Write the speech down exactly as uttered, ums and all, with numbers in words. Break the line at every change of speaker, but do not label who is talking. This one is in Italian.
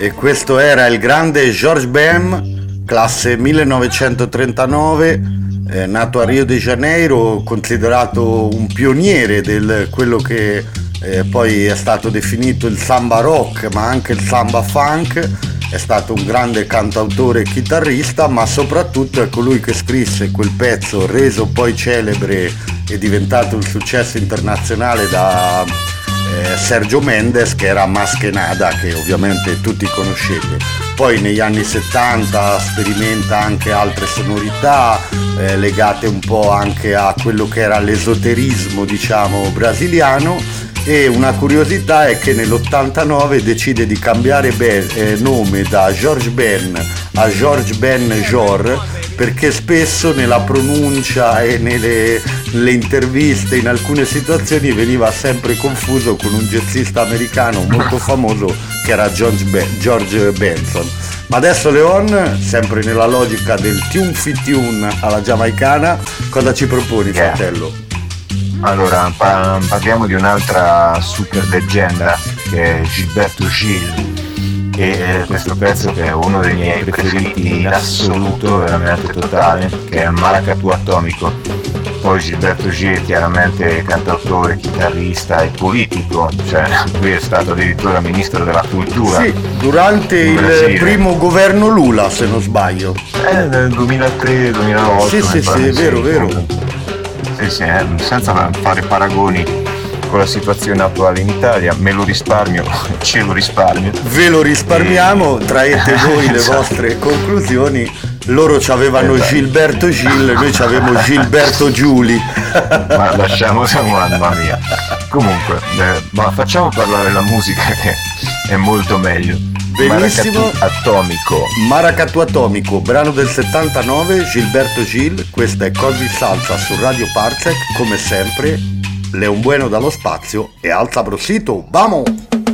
e questo era il grande George Ben, classe millenovecentotrentanove, eh, nato a Rio de Janeiro, considerato un pioniere del quello che eh, poi è stato definito il samba rock, ma anche il samba funk. È stato un grande cantautore e chitarrista, ma soprattutto è colui che scrisse quel pezzo reso poi celebre e diventato un successo internazionale da eh, Sergio Mendes, che era Más que Nada, che ovviamente tutti conoscete. Poi negli anni settanta sperimenta anche altre sonorità eh, legate un po' anche a quello che era l'esoterismo, diciamo, brasiliano. E una curiosità è che nell'ottantanove decide di cambiare ben, eh, nome da George Ben a George Ben Jor, perché spesso nella pronuncia e nelle, nelle interviste in alcune situazioni veniva sempre confuso con un jazzista americano molto famoso che era George, ben, George Benson. Ma adesso Leon, sempre nella logica del tune fi tune alla giamaicana, cosa ci proponi,
yeah.
fratello?
Allora, pa- parliamo di un'altra super leggenda che è Gilberto Gil, e eh, questo pezzo che è uno dei miei preferiti in assoluto, veramente totale, che è Maracatu Atomico. Poi Gilberto Gil chiaramente cantautore, chitarrista e politico, cioè lui è stato addirittura ministro della cultura.
Sì, durante il
Brasile.
primo governo Lula, se non sbaglio.
Eh, nel duemilatré duemilaotto.
Sì, sì, sì, è vero, vero.
Sì, sì, eh, senza fare paragoni con la situazione attuale in Italia, me lo risparmio, ce lo risparmio.
Ve lo risparmiamo, traete voi le
Esatto.
vostre conclusioni. Loro ci avevano
Esatto.
Gilberto Gil, noi ci avevamo Gilberto Giuli.
Ma lasciamo, mamma mia. Comunque, eh, ma facciamo parlare la musica che è molto meglio.
Benissimo.
Maracatu Atomico.
Maracatu Atomico, brano del settantanove, Gilberto Gil. Questa è Così Salsa su Radio Parsec, come sempre. Leon Bueno dallo spazio e alza brosito, vamo!